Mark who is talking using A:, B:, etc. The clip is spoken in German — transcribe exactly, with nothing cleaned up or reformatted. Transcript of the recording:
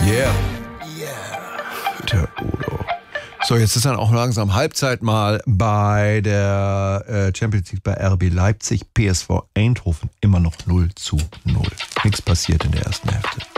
A: Yeah. Der Udo. So, jetzt ist dann auch langsam Halbzeit mal bei der äh, Champions League bei R B Leipzig, P S V Eindhoven immer noch null zu null. Nichts passiert in der ersten Hälfte.